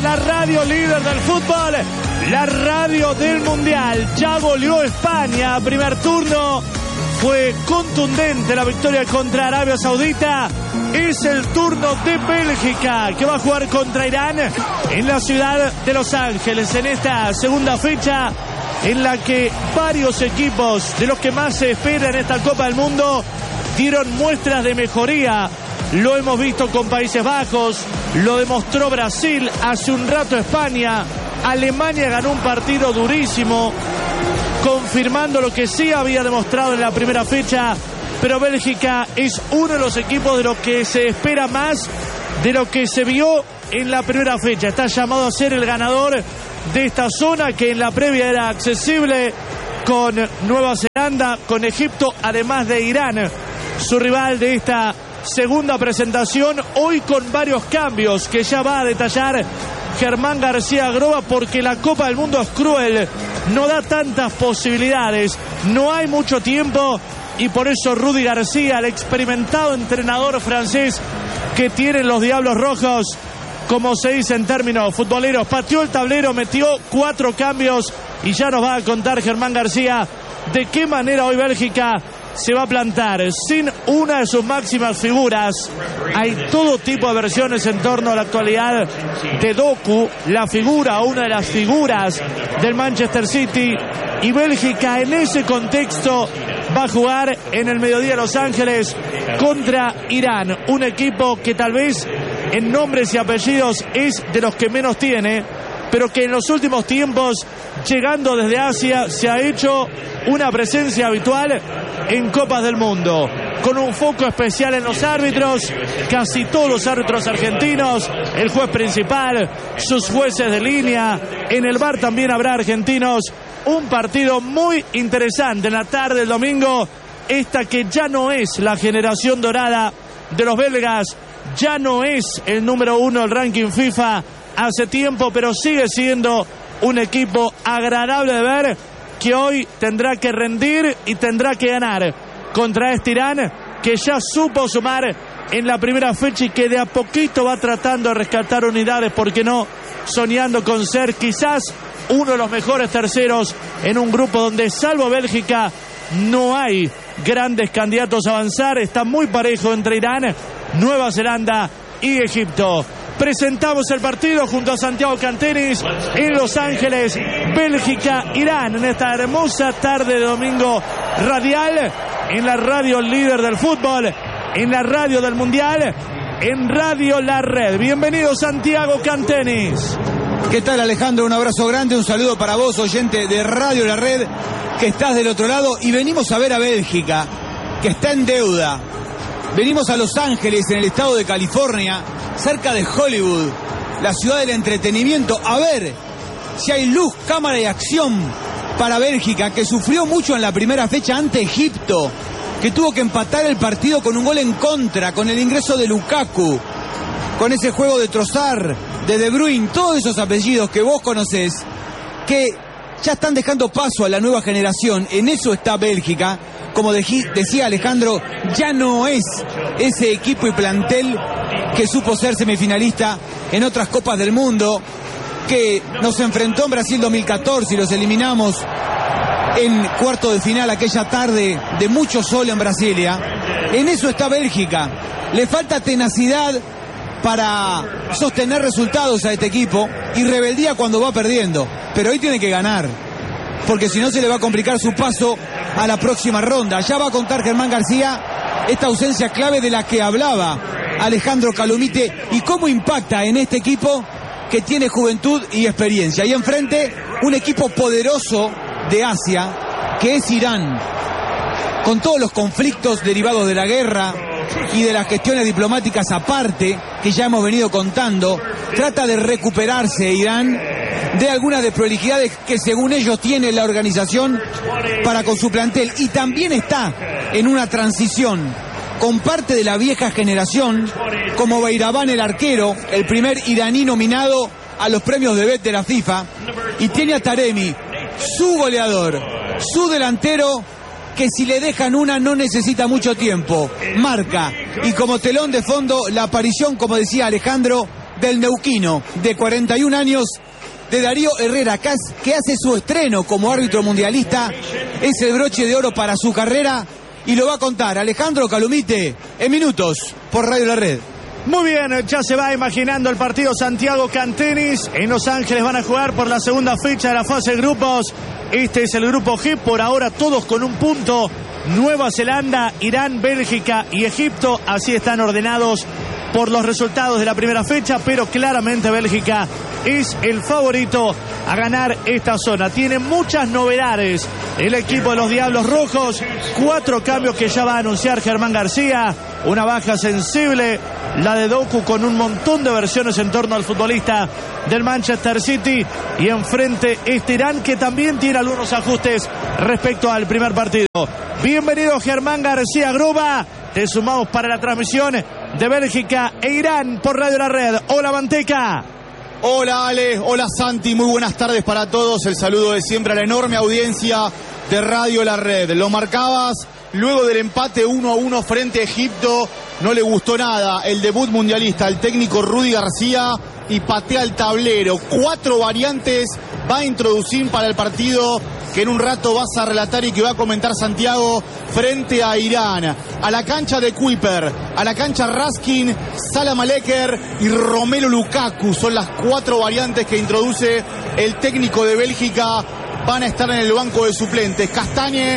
la radio líder del fútbol, la radio del mundial. Ya goleó España, primer turno. Fue contundente la victoria contra Arabia Saudita. Es el turno de Bélgica, que va a jugar contra Irán en la ciudad de Los Ángeles, en esta segunda fecha en la que varios equipos de los que más se espera en esta Copa del Mundo dieron muestras de mejoría. Lo hemos visto con Países Bajos, lo demostró Brasil, hace un rato España. Alemania ganó un partido durísimo, confirmando lo que sí había demostrado en la primera fecha, pero Bélgica es uno de los equipos de los que se espera más de lo que se vio en la primera fecha. Está llamado a ser el ganador de esta zona, que en la previa era accesible con Nueva Zelanda, con Egipto, además de Irán, su rival de esta segunda presentación, hoy con varios cambios que ya va a detallar Germán García Groba, porque la Copa del Mundo es cruel, no da tantas posibilidades, no hay mucho tiempo, y por eso Rudy García, el experimentado entrenador francés que tienen los Diablos Rojos, como se dice en términos futboleros, pateó el tablero, metió 4 cambios, y ya nos va a contar Germán García de qué manera hoy Bélgica se va a plantar sin una de sus máximas figuras. Hay todo tipo de versiones en torno a la actualidad de Doku, la figura, una de las figuras del Manchester City, y Bélgica en ese contexto va a jugar en el mediodía de Los Ángeles contra Irán, un equipo que tal vez en nombres y apellidos es de los que menos tiene, pero que en los últimos tiempos, llegando desde Asia, se ha hecho una presencia habitual en Copas del Mundo, con un foco especial en los árbitros, casi todos los árbitros argentinos, el juez principal, sus jueces de línea, en el VAR también habrá argentinos. Un partido muy interesante en la tarde del domingo, esta que ya no es la generación dorada de los belgas, ya no es el número 1 del ranking FIFA hace tiempo, pero sigue siendo un equipo agradable de ver, que hoy tendrá que rendir y tendrá que ganar contra este Irán, que ya supo sumar en la primera fecha y que de a poquito va tratando de rescatar unidades, porque no, soñando con ser quizás uno de los mejores terceros en un grupo donde, salvo Bélgica, no hay grandes candidatos a avanzar. Está muy parejo entre Irán, Nueva Zelanda y Egipto. Presentamos el partido junto a Santiago Cantenis en Los Ángeles, Bélgica-Irán, en esta hermosa tarde de domingo radial, en la radio líder del fútbol, en la radio del mundial, en Radio La Red. Bienvenido, Santiago Cantenis. ¿Qué tal, Alejandro? Un abrazo grande, un saludo para vos, oyente de Radio La Red, que estás del otro lado, y venimos a ver a Bélgica, que está en deuda. Venimos a Los Ángeles, en el estado de California, cerca de Hollywood, la ciudad del entretenimiento, a ver si hay luz, cámara y acción para Bélgica, que sufrió mucho en la primera fecha ante Egipto, que tuvo que empatar el partido con un gol en contra, con el ingreso de Lukaku, con ese juego de Trossard, de Bruyne, todos esos apellidos que vos conocés, que ya están dejando paso a la nueva generación. En eso está Bélgica. Como decía Alejandro, ya no es ese equipo y plantel que supo ser semifinalista en otras Copas del Mundo, que nos enfrentó en Brasil 2014 y los eliminamos en cuarto de final aquella tarde de mucho sol en Brasilia. En eso está Bélgica. Le falta tenacidad para sostener resultados a este equipo y rebeldía cuando va perdiendo, pero hoy tiene que ganar, porque si no se le va a complicar su paso a la próxima ronda. Ya va a contar Germán García esta ausencia clave de la que hablaba Alejandro Calumite y cómo impacta en este equipo que tiene juventud y experiencia. Y enfrente un equipo poderoso de Asia, que es Irán, con todos los conflictos derivados de la guerra y de las gestiones diplomáticas aparte que ya hemos venido contando. Trata de recuperarse Irán de algunas desprolijidades que según ellos tiene la organización para con su plantel, y también está en una transición con parte de la vieja generación, como Beiraván, el arquero, el primer iraní nominado a los premios de BET de la FIFA, y tiene a Taremi, su goleador, su delantero, que si le dejan una no necesita mucho tiempo, marca, y como telón de fondo la aparición, como decía Alejandro, del neuquino de 41 años, de Darío Herrera, que hace su estreno como árbitro mundialista. Es el broche de oro para su carrera y lo va a contar Alejandro Calumite en minutos por Radio La Red. Muy bien, ya se va imaginando el partido Santiago Cantenis. En Los Ángeles van a jugar por la segunda fecha de la fase de grupos. Este es el grupo G, por ahora todos con un punto. Nueva Zelanda, Irán, Bélgica y Egipto, así están ordenados por los resultados de la primera fecha, pero claramente Bélgica es el favorito a ganar esta zona. Tiene muchas novedades el equipo de los Diablos Rojos, 4 cambios que ya va a anunciar Germán García, una baja sensible, la de Doku, con un montón de versiones en torno al futbolista del Manchester City, y enfrente este Irán que también tiene algunos ajustes respecto al primer partido. Bienvenido Germán García Groba, te sumamos para la transmisión de Bélgica e Irán por Radio La Red. Hola Manteca. Hola Ale, hola Santi, muy buenas tardes para todos. El saludo de siempre a la enorme audiencia de Radio La Red. Lo marcabas, luego del empate 1-1 frente a Egipto, no le gustó nada el debut mundialista al técnico Rudy García y patea el tablero. 4 variantes va a introducir para el partido que en un rato vas a relatar y que va a comentar Santiago frente a Irán. A la cancha de Kuiper, a la cancha Raskin, Salah Maleker y Romelu Lukaku son las 4 variantes que introduce el técnico de Bélgica. Van a estar en el banco de suplentes Castagne,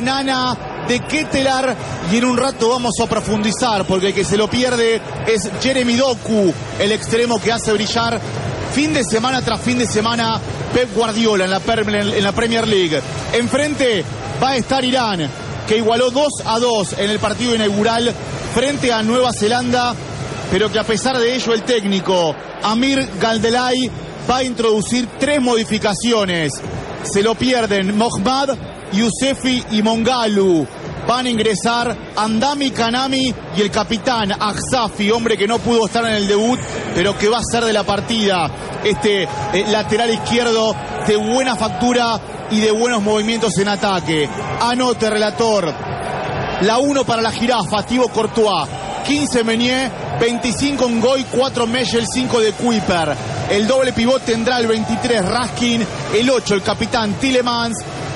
Onana, De Ketelaar, y en un rato vamos a profundizar porque el que se lo pierde es Jeremy Doku, el extremo que hace brillar fin de semana tras fin de semana Pep Guardiola en la Premier League. Enfrente va a estar Irán, que igualó 2-2 en el partido inaugural frente a Nueva Zelanda, pero que a pesar de ello el técnico Amir Galdelay va a introducir 3 modificaciones. Se lo pierden Mohamed, Yousefi y Mongalu. Van a ingresar Andami Kanami y el capitán Aksafi, hombre que no pudo estar en el debut, pero que va a ser de la partida. Este lateral izquierdo de buena factura y de buenos movimientos en ataque. Anote, relator. La 1 para la jirafa, Thibaut Courtois. 15 Meunier, 25 Ngoy, 4 Mechel, 5 de Kuiper. El doble pivot tendrá el 23 Raskin, el 8 el capitán Tielemans,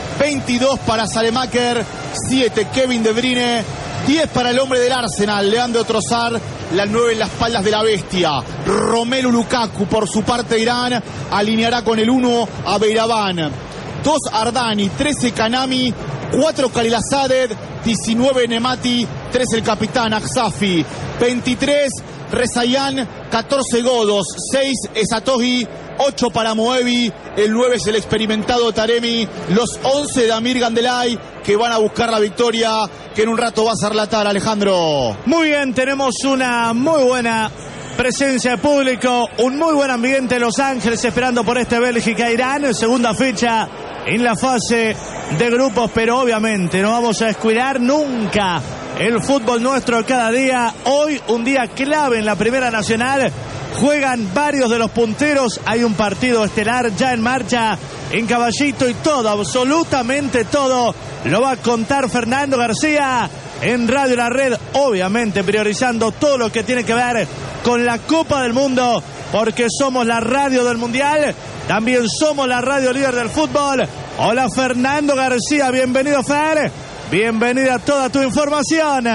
22 para Salemaker, 7 Kevin De Bruyne, 10 para el hombre del Arsenal, Leandro Trossard, la 9 en las espaldas de la bestia. Romelu Lukaku, por su parte Irán, alineará con el 1 a Beiraban. 2 Ardani, 13 Kanami, 4 Khalilzadeh, 19 Nemati, 3 el capitán Aksafi, 23 Rezayan, 14 Godos, 6 Esatohi, 8 para Moebi, el 9 es el experimentado Taremi, los 11 de Amir Galdelay, que van a buscar la victoria, que en un rato vas a relatar, Alejandro. Muy bien, tenemos una muy buena presencia de público, un muy buen ambiente en Los Ángeles esperando por este Bélgica-Irán, segunda fecha en la fase de grupos, pero obviamente no vamos a descuidar nunca el fútbol nuestro de cada día. Hoy un día clave en la Primera Nacional, juegan varios de los punteros, hay un partido estelar ya en marcha en Caballito y todo, absolutamente todo, lo va a contar Fernando García en Radio La Red, obviamente priorizando todo lo que tiene que ver con la Copa del Mundo, porque somos la radio del Mundial, también somos la radio líder del fútbol. Hola Fernando García, bienvenido Fer, bienvenida a toda tu información.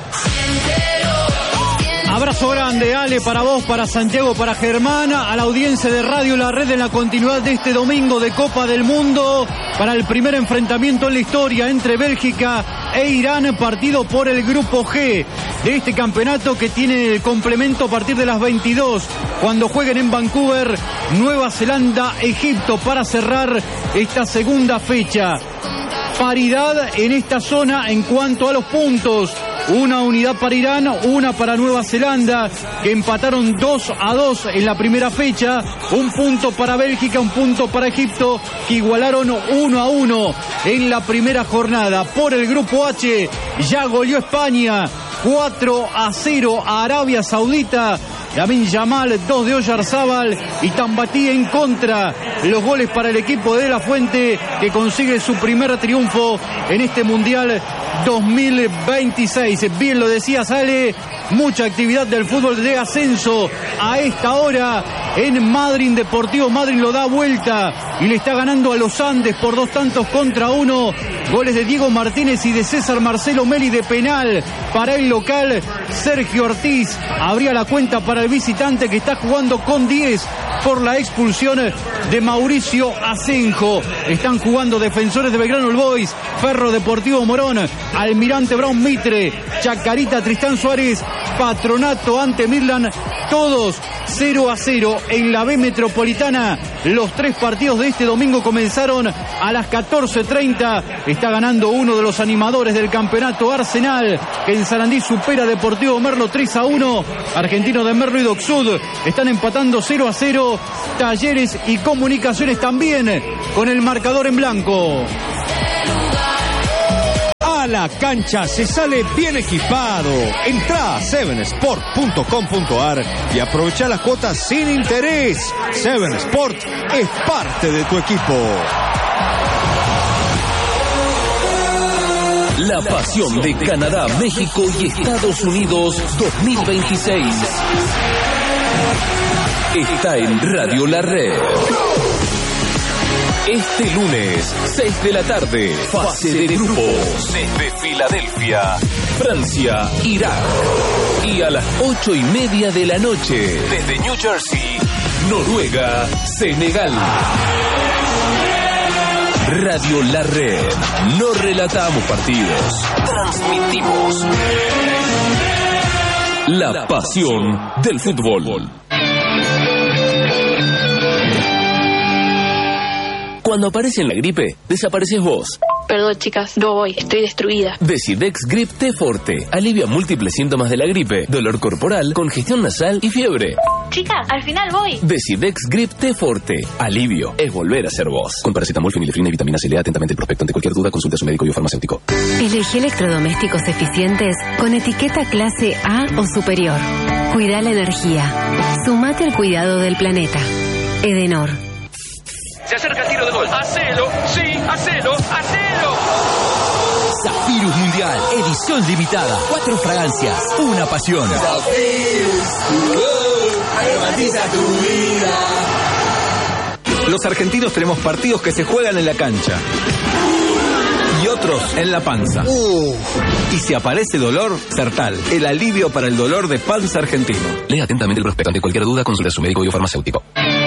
Abrazo grande, Ale, para vos, para Santiago, para Germán, a la audiencia de Radio La Red en la continuidad de este domingo de Copa del Mundo, para el primer enfrentamiento en la historia entre Bélgica e Irán, partido por el grupo G de este campeonato que tiene el complemento a partir de las 22, cuando jueguen en Vancouver, Nueva Zelanda, Egipto, para cerrar esta segunda fecha. Paridad en esta zona en cuanto a los puntos. Una unidad para Irán, una para Nueva Zelanda, que empataron 2-2 en la primera fecha. Un punto para Bélgica, un punto para Egipto, que igualaron 1-1 en la primera jornada. Por el grupo H, ya goleó España 4-0 a Arabia Saudita Lamine Yamal, 2 de Oyarzábal y Tambatí en contra. Los goles para el equipo de La Fuente, que consigue su primer triunfo en este Mundial 2026. Bien lo decía Sale, mucha actividad del fútbol de ascenso a esta hora en Madryn. Deportivo Madryn lo da vuelta y le está ganando a los Andes por 2-1. Goles de Diego Martínez y de César Marcelo Meli de penal para el local. Sergio Ortiz abría la cuenta para el visitante, que está jugando con 10 por la expulsión de Mauricio Asenjo. Están jugando Defensores de Belgrano All Boys, Ferro Deportivo Morón, Almirante Brown Mitre, Chacarita Tristán Suárez, Patronato ante Midland, todos 0-0 en la B Metropolitana. Los 3 partidos de este domingo comenzaron a las 14:30. Está ganando uno de los animadores del campeonato, Arsenal, que en Sarandí supera a Deportivo Merlo 3-1. Argentino de Merlo y Docsud están empatando 0-0. Talleres y Comunicaciones también con el marcador en blanco. A la cancha se sale bien equipado. Entrá a 7sport.com.ar y aprovecha las cuotas sin interés. 7sport es parte de tu equipo. La pasión de Canadá, México y Estados Unidos 2026 está en Radio La Red. Este lunes, 6 de la tarde, fase de grupos. Desde Filadelfia, Francia, Irak. Y a las 8:30 de la noche, desde New Jersey, Noruega, Senegal. Radio La Red. No relatamos partidos, transmitimos la pasión del fútbol. Cuando aparece en la gripe, desapareces vos. Perdón, chicas, no voy, estoy destruida. Decidex Grip T Forte alivia múltiples síntomas de la gripe, dolor corporal, congestión nasal y fiebre. Chicas, al final voy. Decidex Grip T Forte. Alivio es volver a ser vos. Con paracetamol, fenilefrina y vitamina C. Lea atentamente el prospecto. Ante cualquier duda, consulte a su médico y o farmacéutico. Elegí electrodomésticos eficientes con etiqueta clase A o superior. Cuida la energía. Sumate al cuidado del planeta. Edenor. Se acerca el tiro de gol. ¡Hacelo! ¡Sí! ¡Hacelo! ¡Hacelo! Zafirus Mundial, edición limitada. 4 fragancias, una pasión. Zafirus, aromatiza tu vida. Los argentinos tenemos partidos que se juegan en la cancha y otros en la panza. Y si aparece dolor, Sertal, el alivio para el dolor de panza argentino. Lea atentamente el prospecto. Ante cualquier duda, consulte a su médico y o farmacéutico.